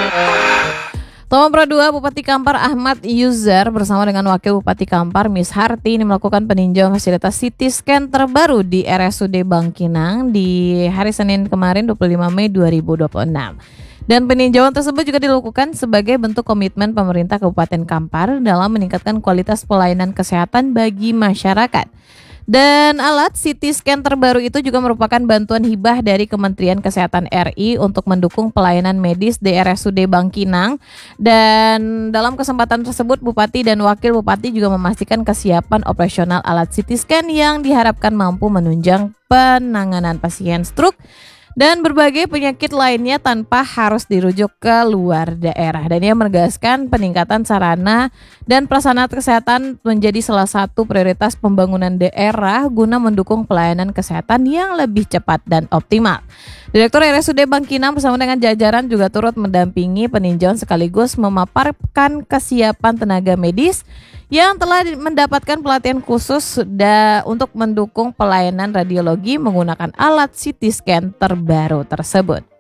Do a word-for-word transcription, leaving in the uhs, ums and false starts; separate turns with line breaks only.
Nomor dua, Bupati Kampar Ahmad Yuzar bersama dengan Wakil Bupati Kampar Miss Harti ini melakukan peninjauan fasilitas C T scan terbaru di R S U D Bangkinang di hari Senin kemarin dua puluh lima Mei dua ribu dua puluh enam. Dan peninjauan tersebut juga dilakukan sebagai bentuk komitmen pemerintah Kabupaten Kampar dalam meningkatkan kualitas pelayanan kesehatan bagi masyarakat. Dan alat C T scan terbaru itu juga merupakan bantuan hibah dari Kementerian Kesehatan R I untuk mendukung pelayanan medis di R S U D Bangkinang. Dan dalam kesempatan tersebut Bupati dan Wakil Bupati juga memastikan kesiapan operasional alat C T scan yang diharapkan mampu menunjang penanganan pasien stroke dan berbagai penyakit lainnya tanpa harus dirujuk ke luar daerah. Dan ia menegaskan peningkatan sarana dan prasarana kesehatan menjadi salah satu prioritas pembangunan daerah guna mendukung pelayanan kesehatan yang lebih cepat dan optimal. Direktur R S U D Bangkinang bersama dengan jajaran juga turut mendampingi peninjauan sekaligus memaparkan kesiapan tenaga medis yang telah mendapatkan pelatihan khusus da, untuk mendukung pelayanan radiologi menggunakan alat C T scan terbaru tersebut.